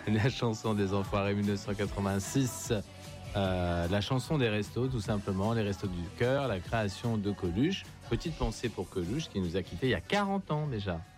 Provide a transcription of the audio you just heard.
La chanson des Enfoirés 1986. La chanson des restos, tout simplement, les restos du cœur, la création de Coluche. Petite pensée pour Coluche qui nous a quittés il y a 40 ans déjà.